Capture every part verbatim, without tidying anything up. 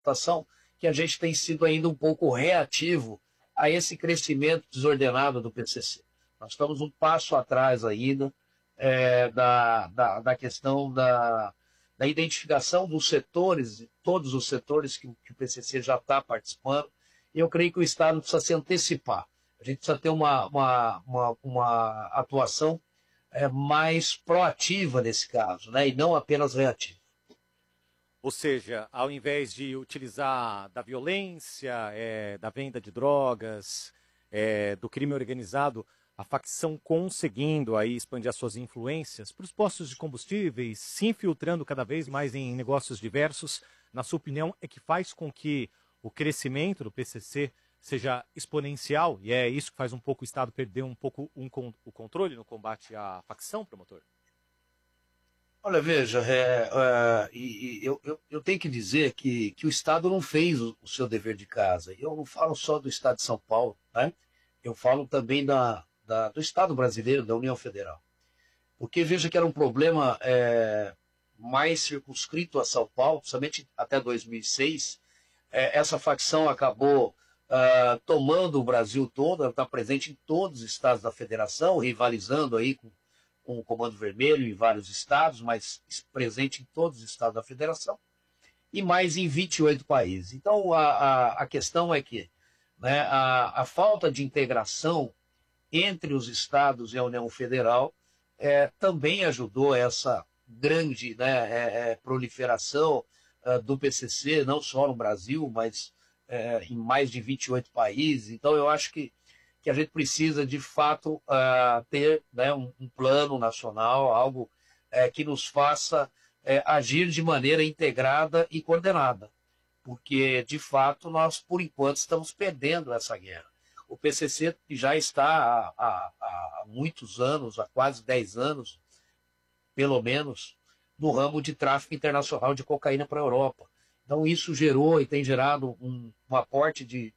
situação que a gente tem sido ainda um pouco reativo a esse crescimento desordenado do P C C. Nós estamos um passo atrás ainda é, da, da, da questão da, da identificação dos setores, todos os setores que, que o P C C já está participando, e eu creio que o Estado precisa se antecipar. A gente precisa ter uma, uma, uma, uma atuação é, mais proativa nesse caso, né, e não apenas reativa. Ou seja, ao invés de utilizar da violência, é, da venda de drogas, é, do crime organizado, a facção conseguindo aí expandir as suas influências para os postos de combustíveis, se infiltrando cada vez mais em negócios diversos, na sua opinião, é que faz com que o crescimento do P C C seja exponencial, e é isso que faz um pouco o Estado perder um pouco um, o controle no combate à facção, promotor? Olha, veja, é, é, e, e eu, eu, eu tenho que dizer que, que o Estado não fez o, o seu dever de casa. Eu não falo só do Estado de São Paulo, né? Eu falo também da, da, do Estado brasileiro, da União Federal. Porque veja que era um problema é, mais circunscrito a São Paulo, principalmente até dois mil e seis. É, essa facção acabou uh, tomando o Brasil todo, ela está presente em todos os estados da federação, rivalizando aí com com o Comando Vermelho em vários estados, mas presente em todos os estados da federação, e mais em vinte e oito países. Então, a, a, a questão é que né, a, a falta de integração entre os estados e a União Federal é, também ajudou essa grande né, é, é, proliferação é, do P C C, não só no Brasil, mas é, em mais de vinte e oito países. Então, eu acho que que a gente precisa, de fato, uh, ter né, um, um plano nacional, algo uh, que nos faça uh, agir de maneira integrada e coordenada. Porque, de fato, nós, por enquanto, estamos perdendo essa guerra. O P C C já está há, há, há muitos anos, há quase dez anos, pelo menos, no ramo de tráfico internacional de cocaína para a Europa. Então, isso gerou e tem gerado um, um aporte de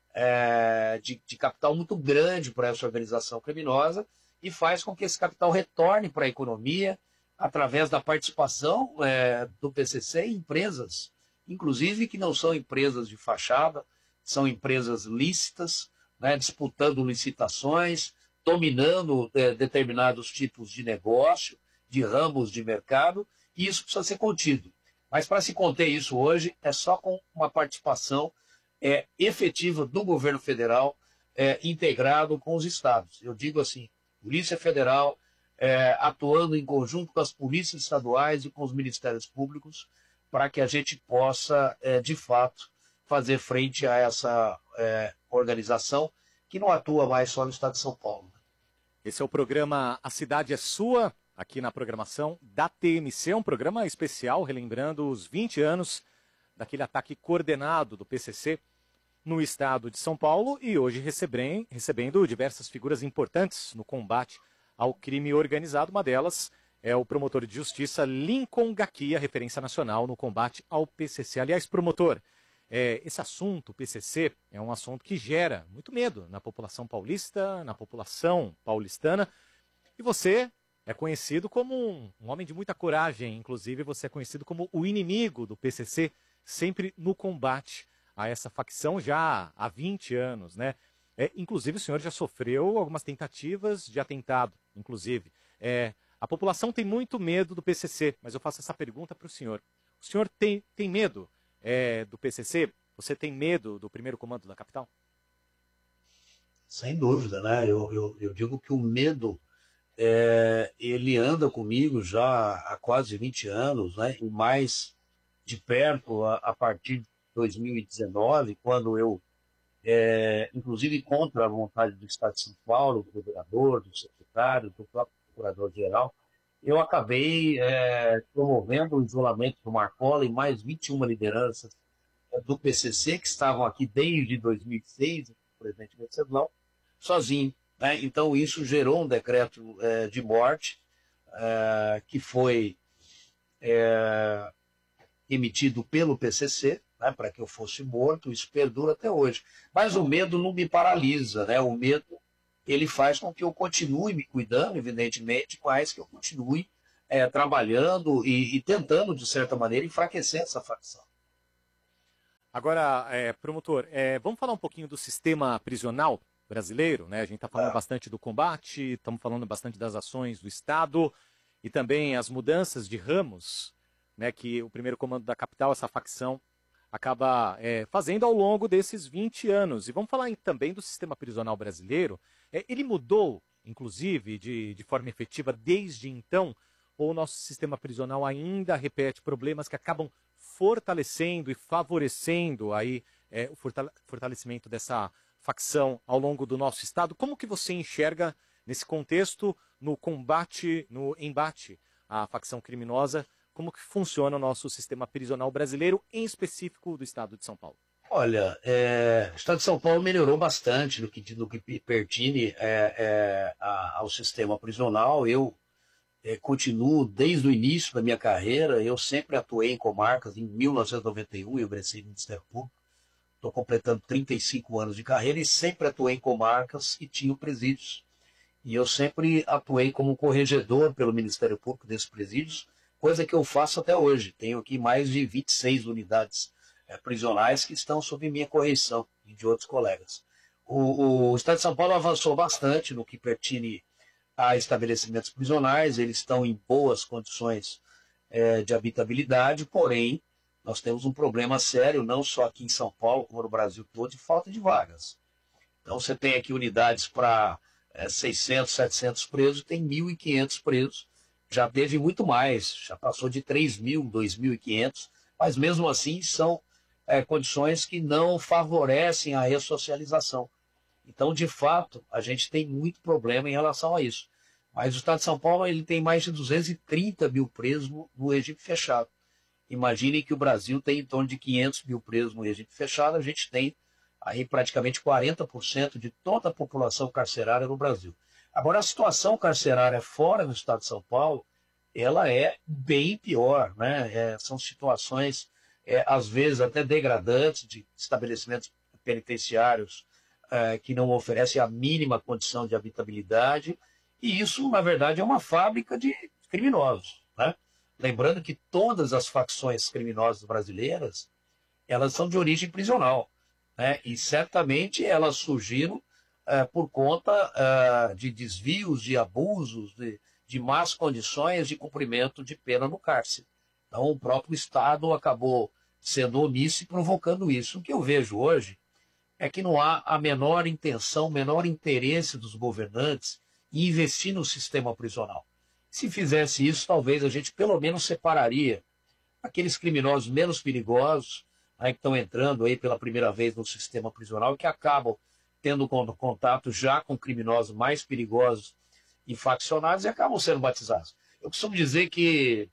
É, de, de capital muito grande para essa organização criminosa e faz com que esse capital retorne para a economia através da participação é, do P C C em empresas, inclusive que não são empresas de fachada, são empresas lícitas, né, disputando licitações, dominando é, determinados tipos de negócio, de ramos de mercado, e isso precisa ser contido. Mas para se conter isso hoje é só com uma participação É, efetiva do governo federal é, integrado com os estados. Eu digo assim, Polícia Federal é, atuando em conjunto com as polícias estaduais e com os ministérios públicos para que a gente possa, é, de fato, fazer frente a essa é, organização que não atua mais só no estado de São Paulo. Esse é o programa A Cidade é Sua, aqui na programação da T M C, um programa especial relembrando os vinte anos daquele ataque coordenado do P C C no estado de São Paulo e hoje recebem, recebendo diversas figuras importantes no combate ao crime organizado. Uma delas é o promotor de justiça Lincoln Gaquia, referência nacional no combate ao P C C. Aliás, promotor, é, esse assunto, o P C C, é um assunto que gera muito medo na população paulista, na população paulistana, e você é conhecido como um, um homem de muita coragem, inclusive você é conhecido como o inimigo do P C C, sempre no combate a essa facção já há vinte anos, né? É, inclusive o senhor já sofreu algumas tentativas de atentado, inclusive. É, a população tem muito medo do P C C, mas eu faço essa pergunta para o senhor. O senhor tem, tem medo é, do P C C? Você tem medo do primeiro comando da capital? Sem dúvida, né? Eu, eu, eu digo que o medo, é, ele anda comigo já há quase vinte anos, né? E mais de perto a, a partir de dois mil e dezenove, quando eu, é, inclusive contra a vontade do Estado de São Paulo, do governador, do secretário, do próprio procurador-geral, eu acabei é, promovendo o isolamento do Marcola e mais vinte e uma lideranças é, do P C C, que estavam aqui desde dois mil e seis, o presidente Venceslau, sozinho. Né? Então isso gerou um decreto é, de morte, é, que foi é, emitido pelo P C C, né, para que eu fosse morto. Isso perdura até hoje. Mas o medo não me paralisa, né? O medo, ele faz com que eu continue me cuidando, evidentemente, mas que eu continue é, trabalhando e, e tentando, de certa maneira, enfraquecer essa facção. Agora, é, promotor, é, vamos falar um pouquinho do sistema prisional brasileiro, né? A gente está falando Ah, bastante do combate, estamos falando bastante das ações do Estado e também as mudanças de ramos, né? Que o primeiro comando da capital, essa facção, acaba é, fazendo ao longo desses vinte anos. E vamos falar em- também do sistema prisional brasileiro. É, ele mudou, inclusive, de, de forma efetiva desde então, ou o nosso sistema prisional ainda repete problemas que acabam fortalecendo e favorecendo aí é, o fortale- fortalecimento dessa facção ao longo do nosso estado? Como que você enxerga nesse contexto, no combate, no embate à facção criminosa, como que funciona o nosso sistema prisional brasileiro, em específico do estado de São Paulo? olha, é, o Estado de São Paulo melhorou bastante no que, no que pertine é, é, a- ao sistema prisional. Eu é, continuo desde o início da minha carreira, eu sempre atuei em comarcas. Em mil novecentos e noventa e um eu ingressei no Ministério Público, estou completando trinta e cinco anos de carreira e sempre atuei em comarcas que tinham presídios. E eu sempre atuei como corregedor pelo Ministério Público desses presídios, coisa que eu faço até hoje. Tenho aqui mais de vinte e seis unidades é, prisionais que estão sob minha correção e de outros colegas. O, o Estado de São Paulo avançou bastante no que pertine a estabelecimentos prisionais, eles estão em boas condições é, de habitabilidade, porém, nós temos um problema sério, não só aqui em São Paulo, como no Brasil todo, de falta de vagas. Então, você tem aqui unidades para é, seiscentos, setecentos presos, tem mil e quinhentos presos. Já teve muito mais, já passou de três mil, dois mil e quinhentos, mas mesmo assim são é, condições que não favorecem a ressocialização. Então, de fato, a gente tem muito problema em relação a isso. Mas o Estado de São Paulo ele tem mais de duzentos e trinta mil presos no, no regime fechado. Imaginem que o Brasil tem em torno de quinhentos mil presos no regime fechado, a gente tem aí praticamente quarenta por cento de toda a população carcerária no Brasil. Agora, a situação carcerária fora do Estado de São Paulo, ela é bem pior, né? É, são situações, é, às vezes, até degradantes de estabelecimentos penitenciários é, que não oferecem a mínima condição de habitabilidade, e isso, na verdade, é uma fábrica de criminosos, né? Lembrando que todas as facções criminosas brasileiras, elas são de origem prisional, né? E certamente elas surgiram eh, por conta eh, de desvios, de abusos, de, de más condições de cumprimento de pena no cárcere. Então, o próprio Estado acabou sendo omisso e provocando isso. O que eu vejo hoje é que não há a menor intenção, o menor interesse dos governantes em investir no sistema prisional. Se fizesse isso, talvez a gente pelo menos separaria aqueles criminosos menos perigosos, né, que estão entrando aí pela primeira vez no sistema prisional e que acabam tendo contato já com criminosos mais perigosos e faccionados e acabam sendo batizados. Eu costumo dizer que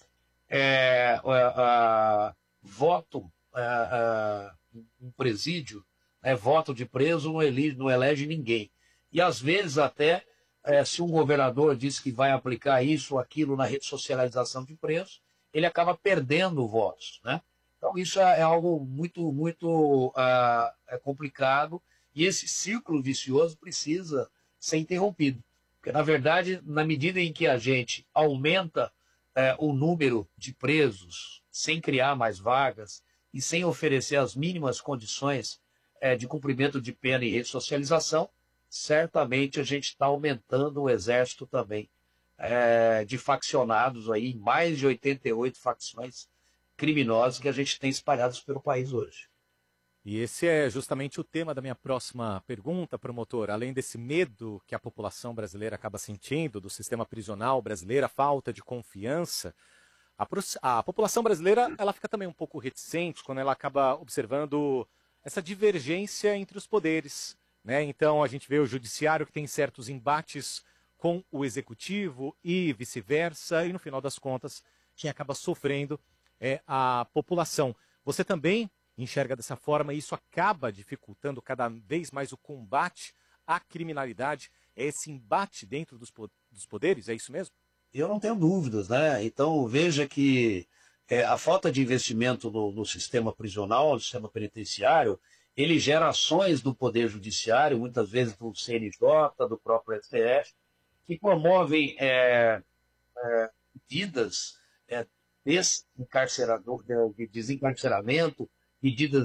é, a, a, voto a, a, um presídio, né, voto de preso não elege, não elege ninguém. E às vezes até é, se um governador diz que vai aplicar isso ou aquilo na ressocialização de presos, ele acaba perdendo votos, né? Então isso é, é algo muito, muito uh, é complicado e esse círculo vicioso precisa ser interrompido. Porque, na verdade, na medida em que a gente aumenta é, o número de presos sem criar mais vagas e sem oferecer as mínimas condições é, de cumprimento de pena e ressocialização, certamente a gente está aumentando o exército também é, de faccionados aí, mais de oitenta e oito facções criminosas que a gente tem espalhadas pelo país hoje. E esse é justamente o tema da minha próxima pergunta, promotor. Além desse medo que a população brasileira acaba sentindo do sistema prisional brasileiro, a falta de confiança, a, a população brasileira ela fica também um pouco reticente quando ela acaba observando essa divergência entre os poderes, né? Então a gente vê o judiciário que tem certos embates com o executivo e vice-versa, e no final das contas, quem acaba sofrendo é a população. Você também enxerga dessa forma e isso acaba dificultando cada vez mais o combate à criminalidade? É esse embate dentro dos, dos poderes, é isso mesmo? Eu não tenho dúvidas, né? Então veja que é, a falta de investimento no, no sistema prisional, no sistema penitenciário, ele gera ações do Poder Judiciário, muitas vezes do C N J, do próprio S T F, que promovem é, é, medidas é, desencarceramento, medidas